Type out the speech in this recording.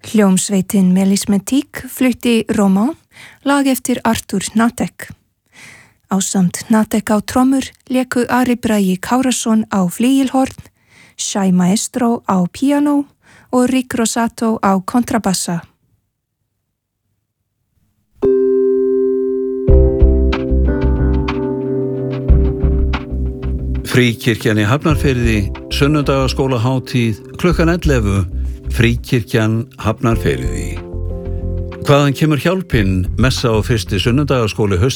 Hljómsveitin Melismetik flutti Roman, lag eftir Artur Natek. Ásamt Natek á trommur léku Ari Bragi Kárason á flygilhorn, Shai Maestro á píanó og Rick Rosato á kontrabassa. Fríkirkjan í Hafnarfirði, sunnudagaskólahátíð klukkan 11, Fríkirkjan Hafnarfirði. Hvaðan kemur hjálpin? Messa á fyrsti sunnudagaskóli